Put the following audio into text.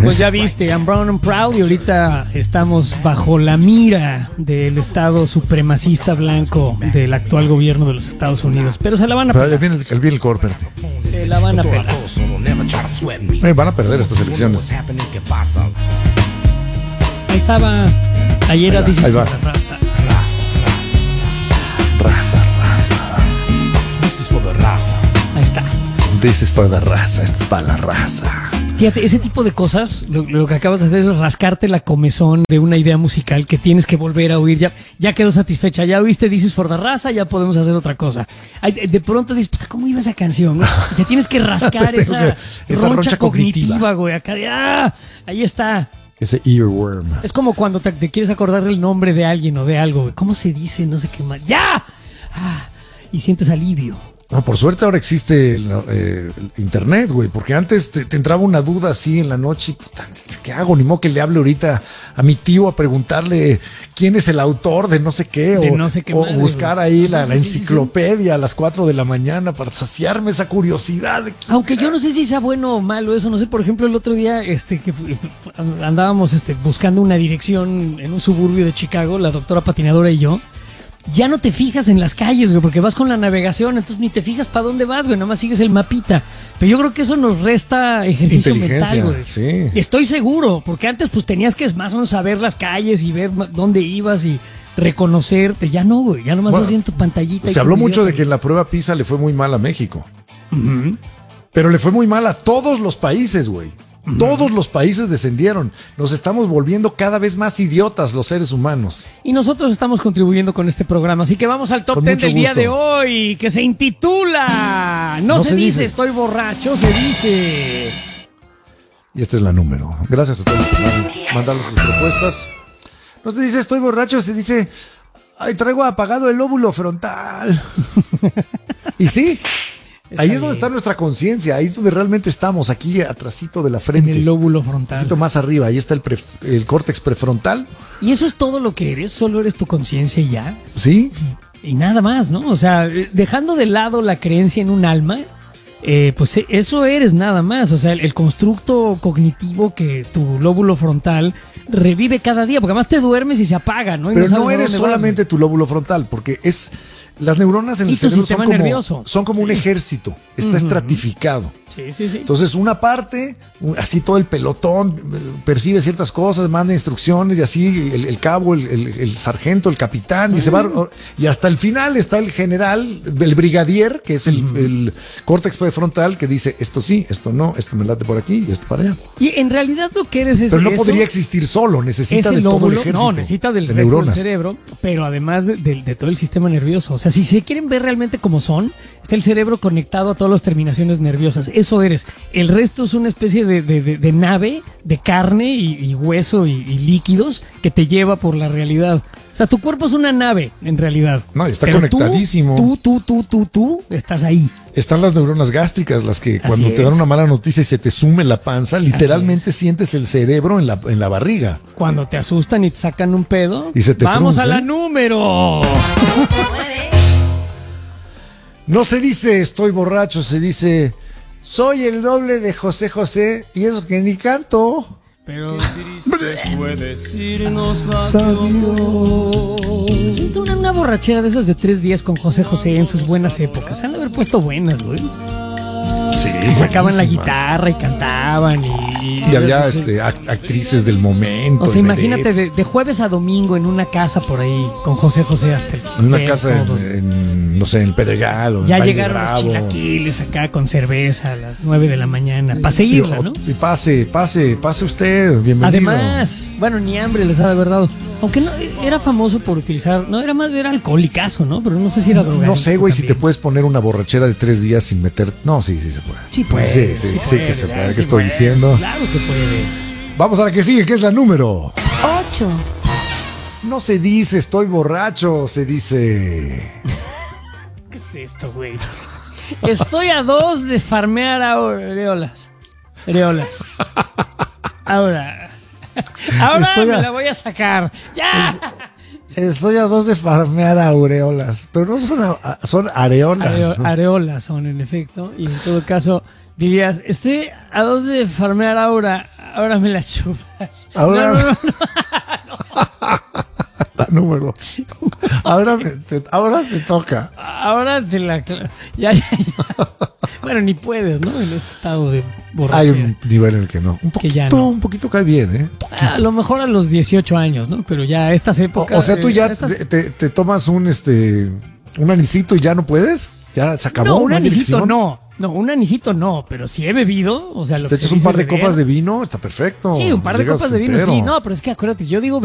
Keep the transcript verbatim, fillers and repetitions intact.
Pues ya viste, I'm Brown and Proud, y ahorita estamos bajo la mira del Estado supremacista blanco del actual gobierno de los Estados Unidos. Pero se la van a pelar. Viene el, viene el core, espérate. Se la van a pelar. Eh, van a perder estas elecciones. Ahí estaba. Ayer a dices la raza. Raza, raza. This is for the raza. Ahí está. This is for the raza. Esto es para la raza. Fíjate, ese tipo de cosas, lo, lo que acabas de hacer es rascarte la comezón de una idea musical que tienes que volver a oír. Ya, ya quedó satisfecha, ya oíste This is for the raza, ya podemos hacer otra cosa. Ay, de pronto dices, puta, ¿cómo iba esa canción? ¿No? Te tienes que rascar esa, esa roncha, roncha cognitiva, cognitiva, güey. Acá de, ah, ahí está. Ese earworm. Es como cuando te, te quieres acordar del nombre de alguien o de algo, güey. ¿Cómo se dice? No sé qué más. ¡Ya! Ah, y sientes alivio. No, por suerte ahora existe el, eh, el internet, güey, porque antes te, te entraba una duda así en la noche y, puta, ¿qué hago? Ni modo que le hable ahorita a mi tío a preguntarle quién es el autor de no sé qué, de o, no sé qué o madre, buscar güey. ahí la, Sí, la sí, enciclopedia sí, sí. a las cuatro de la mañana para saciarme esa curiosidad. De Aunque yo no sé si sea bueno o malo eso, no sé, por ejemplo, el otro día este, que andábamos este, buscando una dirección en un suburbio de Chicago, la doctora patinadora y yo. Ya no te fijas en las calles, güey, porque vas con la navegación, entonces ni te fijas para dónde vas, güey, nada más sigues el mapita. Pero yo creo que eso nos resta ejercicio mental, güey. Sí. Estoy seguro, porque antes pues tenías que más o menos saber las calles y ver dónde ibas y reconocerte. Ya no, güey, ya nomás Bueno, vas en tu pantallita. Se habló mucho de que en la prueba PISA le fue muy mal a México. Uh-huh. Pero le fue muy mal a todos los países, güey. Uh-huh. Todos los países descendieron. Nos estamos volviendo cada vez más idiotas los seres humanos. Y nosotros estamos contribuyendo con este programa. Así que vamos al top Con ten mucho del día gusto. de hoy, que se intitula No, No se, se dice, dice. estoy borracho, se dice. Y esta es la número. Gracias a todos por mandar sus propuestas. No se dice estoy borracho, se dice ay, traigo apagado el lóbulo frontal. Y sí, Está ahí bien. es donde está nuestra conciencia, ahí es donde realmente estamos, aquí atrasito de la frente. En el lóbulo Un frontal. poquito más arriba, ahí está el, pre- el córtex prefrontal. Y eso es todo lo que eres, solo eres tu conciencia y ya. ¿Sí? Y nada más, ¿no? O sea, eh, dejando de lado la creencia en un alma, eh, pues eh, eso eres nada más. O sea, el, el constructo cognitivo que tu lóbulo frontal revive cada día, porque además te duermes y se apaga, ¿no? Y Pero sabes no a eres dónde vas, solamente güey. tu lóbulo frontal, porque es las neuronas en Y el tu cerebro son sistema como, nervioso. son como un ejército, está Ujú. estratificado. Sí, sí, sí. Entonces una parte, así todo el pelotón eh, percibe ciertas cosas, manda instrucciones y así el, el cabo, el, el- el sargento, el capitán y se va, y hasta el final está el general, el brigadier, que es el, el córtex prefrontal, que dice esto sí, esto no, esto me late por aquí y esto para allá. Y en realidad lo que eres es Pero no eso, podría existir solo, necesita ese de todo el lóbulo, ejército no, necesita del de resto neuronas. del cerebro, pero además de, de- de todo el sistema nervioso. O sea, si se quieren ver realmente como son, está el cerebro conectado a todas las terminaciones nerviosas. Eso eres. El resto es una especie de, de- de- de nave de carne y, y hueso y, y líquidos que te lleva por la realidad. O sea, tu cuerpo es una nave, en realidad. No, y está Pero tú, conectadísimo. Tú, tú, tú, tú, tú, estás ahí. Están las neuronas gástricas, las que Así cuando te es. dan una mala noticia y se te sume la panza, literalmente sientes el cerebro en la, en la barriga. Cuando te asustan y te sacan un pedo, Y se te vamos frunce. a la número. No se dice estoy borracho, se dice soy el doble de José José y eso que ni canto. Pero Fue decirnos siento una, una borrachera de esas de tres días con José José en sus buenas épocas. Se han de haber puesto buenas, güey. Sí, Y sacaban la buenísimas. guitarra y cantaban y... Y había este, act- actrices del momento. O sea, y imagínate vedettes. de, de jueves a domingo en una casa por ahí con José José hasta el En una pez, casa en, todos. en, no sé, en el Pedregal o en Ya Valle de llegaron los Bravo. chilaquiles acá con cerveza a las nueve de la mañana para seguirla, ¿no? Y pase, pase, pase usted, bienvenido. Además, bueno, ni hambre les ha de haber dado. Aunque no, era famoso por utilizar, no, era más, era alcohólicazo, ¿no? Pero no sé si era droga. No sé, güey, si te puedes poner una borrachera de tres días sin meter. No, sí, sí se puede. Sí, puedes, Sí, sí, sí, puedes, que se claro, puede. sí ¿Qué estoy puedes, diciendo? Claro que puedes. Vamos a la que sigue, que es la número. ocho. No se dice estoy borracho, se dice. ¿Qué es esto, güey? Estoy a dos de farmear areolas. Areolas. Ahora. Ahora Estoy me a- la voy a sacar. ¡Ya! Estoy a dos de farmear aureolas. Pero no son, a- son areolas. Areo- ¿no? areolas son, en efecto. Y en todo caso, dirías, estoy a dos de farmear aura, ahora me la chupas. Ahora, No, no, no, la número. Ahora, me- te, ahora te toca. ahora te la... cla- Ya, ya, ya. Bueno, ni puedes, ¿no? En ese estado de borrachera. Hay un nivel en el que no. Un poquito, ya no. un poquito cae bien, ¿eh? A lo mejor a los dieciocho años, ¿no? Pero ya a estas O, épocas... o sea, tú eh, ya estas- te, te- te tomas un este un anisito y ya no puedes. Ya se acabó. No, un hay anisito dirección. no. No, un anisito no, pero si he bebido, o sea, Si lo te que se echas un dice par de beber- copas de vino, está perfecto. Sí, un par de Llegas copas de vino, entero. sí. No, pero es que acuérdate, yo digo